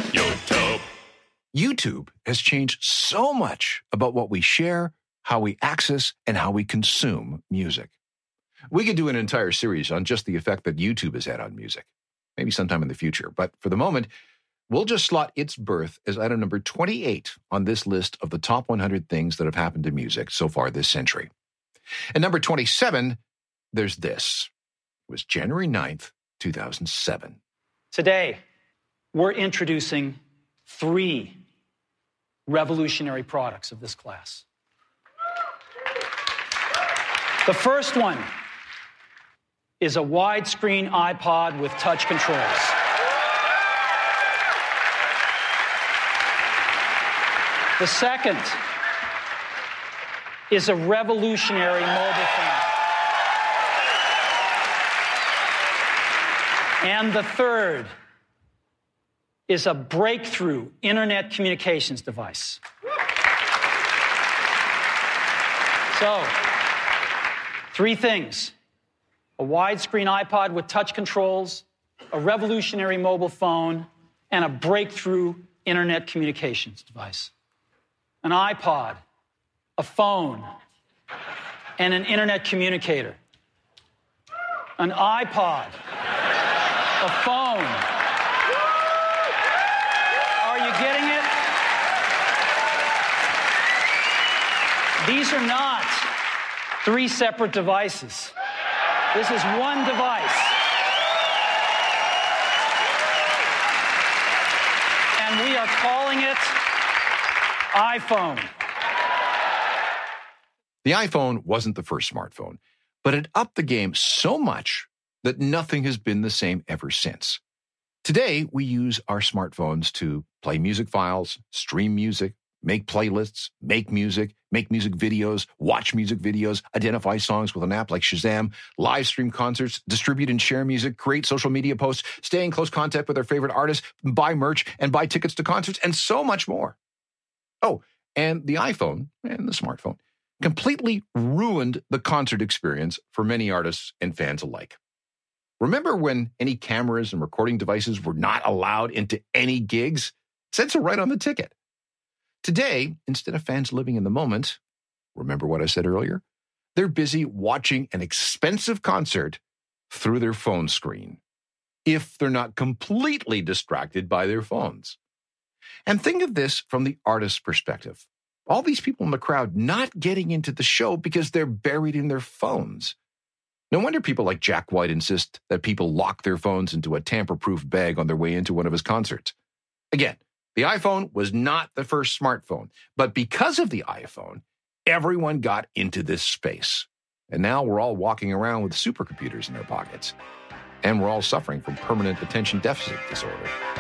YouTube has changed so much about what we share, how we access, and how we consume music. We could do an entire series on just the effect that YouTube has had on music, maybe sometime in the future. But for the moment, we'll just slot its birth as item number 28 on this list of the top 100 things that have happened to music so far this century. And number 27, there's this. It was January 9th, 2007. Today, we're introducing 3 revolutionary products of this class. The first one is a widescreen iPod with touch controls. The second is a revolutionary mobile phone. And the third is a breakthrough internet communications device. So, 3 things: a widescreen iPod with touch controls, a revolutionary mobile phone, and a breakthrough internet communications device. An iPod, a phone, and an internet communicator. An iPod, a phone. Are you getting it? These are not 3 separate devices. This is one device. And we are calling it iPhone. The iPhone wasn't the first smartphone, but it upped the game so much that nothing has been the same ever since. Today, we use our smartphones to play music files, stream music, make playlists, make music videos, watch music videos, identify songs with an app like Shazam, live stream concerts, distribute and share music, create social media posts, stay in close contact with our favorite artists, buy merch, and buy tickets to concerts, and so much more. Oh, and the iPhone and the smartphone completely ruined the concert experience for many artists and fans alike. Remember when any cameras and recording devices were not allowed into any gigs? It said so right on the ticket. Today, instead of fans living in the moment, remember what I said earlier? They're busy watching an expensive concert through their phone screen, if they're not completely distracted by their phones. And think of this from the artist's perspective. All these people in the crowd not getting into the show because they're buried in their phones. No wonder people like Jack White insist that people lock their phones into a tamper-proof bag on their way into one of his concerts. Again, the iPhone was not the first smartphone, but because of the iPhone, everyone got into this space. And now we're all walking around with supercomputers in our pockets. And we're all suffering from permanent attention deficit disorder.